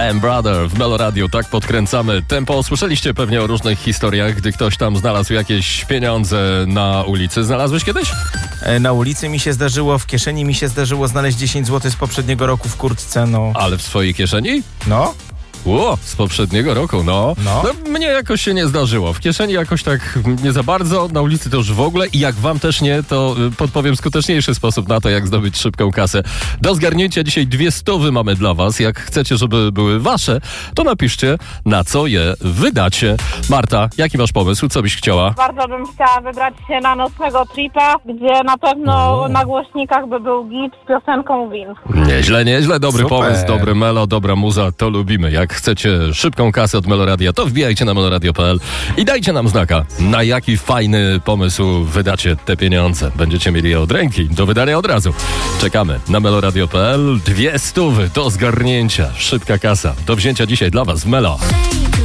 am Brother w Melo Radio. Tak podkręcamy tempo. Słyszeliście pewnie o różnych historiach, gdy ktoś tam znalazł jakieś pieniądze na ulicy. Znalazłeś kiedyś? Na ulicy mi się zdarzyło, w kieszeni mi się zdarzyło znaleźć 10 zł z poprzedniego roku w kurtce, no. Ale w swojej kieszeni? No. Z poprzedniego roku, no. Mnie jakoś się nie zdarzyło. W kieszeni jakoś tak nie za bardzo, na ulicy to już w ogóle i jak wam też nie, to podpowiem skuteczniejszy sposób na to, jak zdobyć szybką kasę. Do zgarnięcia dzisiaj 200 mamy dla was. Jak chcecie, żeby były wasze, to napiszcie, na co je wydacie. Marta, jaki masz pomysł? Co byś chciała? Bardzo bym chciała wybrać się na nocnego tripa, gdzie na pewno na głośnikach by był git z piosenką Win. Nieźle, dobry Super. pomysł, dobry melo, dobra muza, to lubimy. Jak chcecie szybką kasę od Meloradia, to wbijajcie na meloradio.pl i dajcie nam znaka, na jaki fajny pomysł wydacie te pieniądze. Będziecie mieli je od ręki, do wydania od razu. Czekamy na meloradio.pl. 200 do zgarnięcia. Szybka kasa. Do wzięcia dzisiaj dla was w Melo.